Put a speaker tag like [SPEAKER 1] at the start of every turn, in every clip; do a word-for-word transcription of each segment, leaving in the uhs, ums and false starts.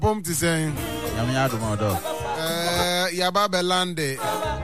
[SPEAKER 1] Pom to say, uh, Yaba Belande,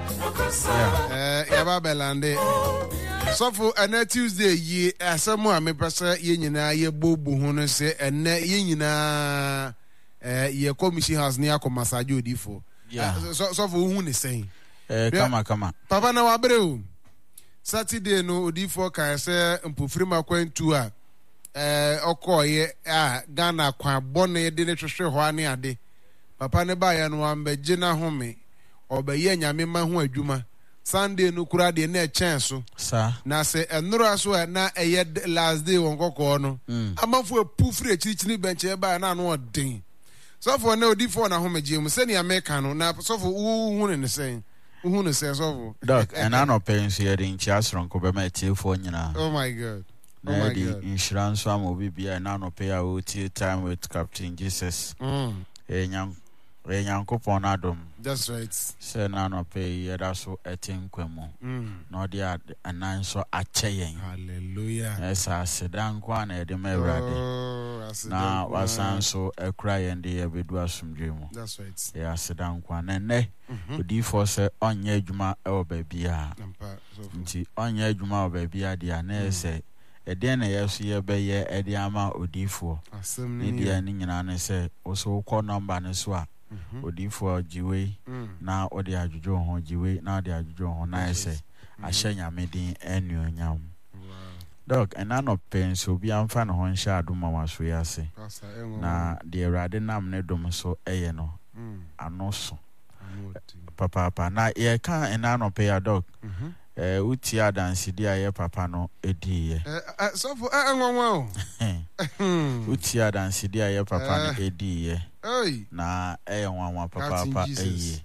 [SPEAKER 1] uh, Yaba Belande. So for a Tuesday, ye as someone may pass ye na ye bobu who say and ye na ye commission has near Comasaju defo. Yeah, so so for who is saying, come on, come on, Papa na wabreu. Saturday no defo can say Mpufrima Quen tour. Eh okoye ah Ghana kwa bone de ne hwehwe ho ane ade papa ne ba ya no ambeje na home obeye nyame ma ho adwuma Sunday no kura de na echenso sa na se enoro aso na eye last day won kokko no amafo apufri achirichiri benche ba na no odin so for na odi for na home gye mu se ne America no na so for hu ne sen hu ne sen so for
[SPEAKER 2] doc and ano penso ye din chiasron ko be ma tiefo nyina.
[SPEAKER 1] Oh my god.
[SPEAKER 2] Oh my God. Insurance one will be a nano pay out time with Captain Jesus. Mm. A young a young coupon Adam.
[SPEAKER 1] That's right.
[SPEAKER 2] Say nano pay so a ten quemo. No, they are a nine so a chain.
[SPEAKER 1] Hallelujah.
[SPEAKER 2] Yes, I said, Dan Quan, a demerade. Now was so a cry and the every was from dream.
[SPEAKER 1] That's right.
[SPEAKER 2] Yeah, I said, Dan Quan and ne. Would you force on your juma or baby? On your juma or baby, dear, ne say. E den na yeso ye be ye e de ama odifo ni dia ni nyina ne se oso ko number ne so a odifo jiwe na odi adwudwo ho jiwe na odi adwudwo ho na ese ahenya medin enuonyam dog ena no penso bi amfa no ho nhya adoma waso yase na de Awurade nam ne dom so eye no anoso papa papa na ye kan ena no pe ya dog eh uti adansi dia ye papa no ediye
[SPEAKER 1] eh so for eh nwanwa o
[SPEAKER 2] uti adansi dia ye papa no ediye na eh nwanwa papa papa eye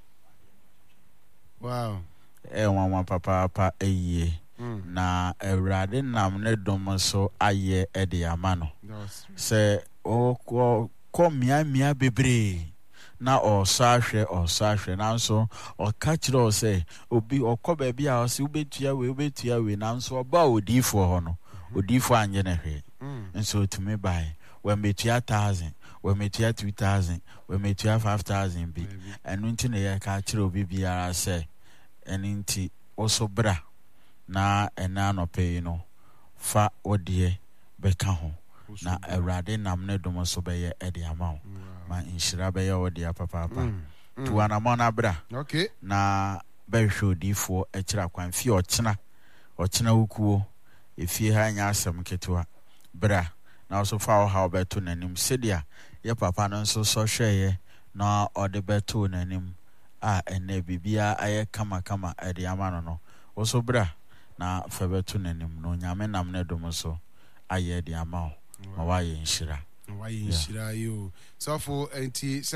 [SPEAKER 1] wow
[SPEAKER 2] eh nwanwa papa papa eye na Awurade nam ne dom so aye ede amano se o ko mia mia bebre na o sahwe o sahwe nanso o kachire o se obi okoba bia o se obetua we obetua we nanso oba odifo ho no odifo anye na hwe nso tumi bai we metua one thousand we metua two thousand we metua five thousand bi enu nti na ye ka kire obi biara se enu nti oso bra na ena no pay no fa odie beka ho na Awurade nam ne dom so be ye ede amawo ma inshira be ye odia papa papa tu anamona bra
[SPEAKER 1] okay
[SPEAKER 2] na be hwodifo e kira kwan fi ochina ochina wukuo efie ha nya asem ketewa bra na so fa ha obeto nanim sedia ye papa no so so hweye na ode beto nanim a ene bibia aye kama kama ede amano no wo so bra na fa beto nanim no nyame nam ne dom so aye de amawo ma wa ye inshira
[SPEAKER 1] wa ye inshira yo so for anti